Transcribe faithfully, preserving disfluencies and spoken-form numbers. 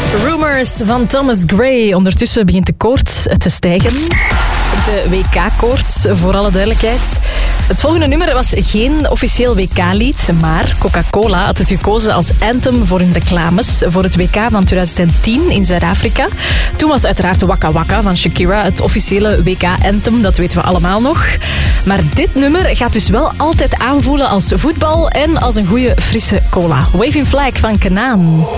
Rumors van Thomas Gray. Ondertussen begint de koorts te stijgen. De W K-koorts, voor alle duidelijkheid. Het volgende nummer was geen officieel W K-lied, maar Coca-Cola had het gekozen als anthem voor hun reclames voor het W K van twintig tien in Zuid-Afrika. Toen was uiteraard Waka Waka van Shakira het officiële W K-anthem, dat weten we allemaal nog. Maar dit nummer gaat dus wel altijd aanvoelen als voetbal en als een goede frisse cola. Waving Flag van Kanaan.